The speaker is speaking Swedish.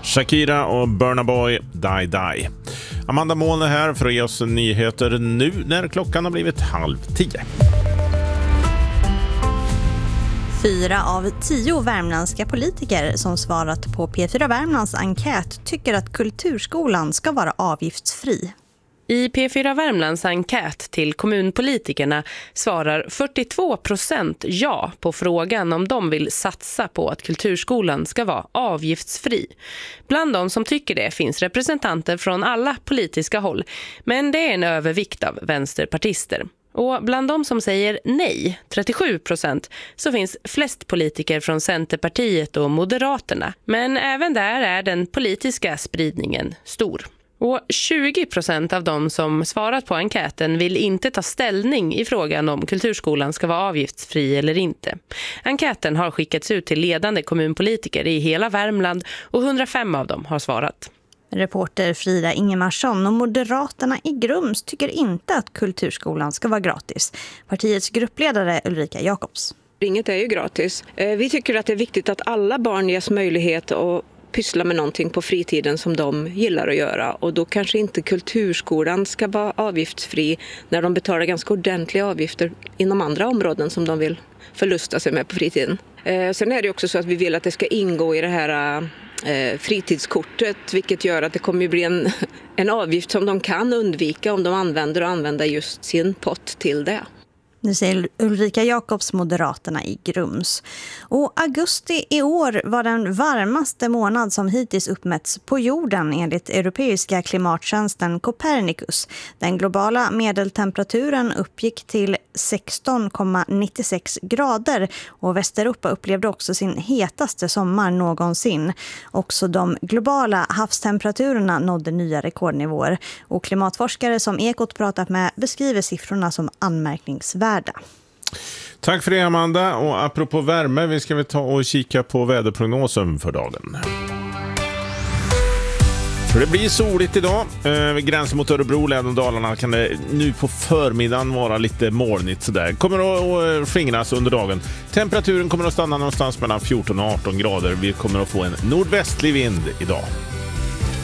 Shakira och Burna Boy, Die Die. Amanda Målne här för att ge oss nyheter nu när klockan har blivit 9:30. 4 av 10 värmländska politiker som svarat på P4 Värmlands enkät tycker att kulturskolan ska vara avgiftsfri. I P4 Värmlands enkät till kommunpolitikerna svarar 42% ja på frågan om de vill satsa på att kulturskolan ska vara avgiftsfri. Bland de som tycker det finns representanter från alla politiska håll, men det är en övervikt av vänsterpartister. Och bland de som säger nej, 37%, så finns flest politiker från Centerpartiet och Moderaterna. Men även där är den politiska spridningen stor. Och 20% av de som svarat på enkäten vill inte ta ställning i frågan om kulturskolan ska vara avgiftsfri eller inte. Enkäten har skickats ut till ledande kommunpolitiker i hela Värmland och 105 av dem har svarat. Reporter Frida Ingemarsson och Moderaterna i Grums tycker inte att kulturskolan ska vara gratis. Partiets gruppledare Ulrika Jakobs. Inget är ju gratis. Vi tycker att det är viktigt att alla barn ges möjlighet att pyssla med någonting på fritiden som de gillar att göra. Och då kanske inte kulturskolan ska vara avgiftsfri när de betalar ganska ordentliga avgifter inom andra områden som de vill förlusta sig med på fritiden. Sen är det också så att vi vill att det ska ingå i det här fritidskortet, vilket gör att det kommer att bli en avgift som de kan undvika om de använder just sin pott till det. Nu säger Ulrika Jakobs, Moderaterna i Grums. Och augusti i år var den varmaste månad som hittills uppmätts på jorden enligt europeiska klimattjänsten Copernicus. Den globala medeltemperaturen uppgick till 16,96 grader och Västeuropa upplevde också sin hetaste sommar någonsin. Också de globala havstemperaturen nådde nya rekordnivåer och klimatforskare som Ekot pratat med beskriver siffrorna som anmärkningsvärda. Tack för det, Amanda. Och apropå värme, vi ska ta och kika på väderprognosen för dagen. För det blir soligt idag. Vid gränsen mot Örebro, Län och Dalarna kan det nu på förmiddagen vara lite molnigt sådär. Kommer att skingras under dagen. Temperaturen kommer att stanna någonstans mellan 14 och 18 grader. Vi kommer att få en nordvästlig vind idag.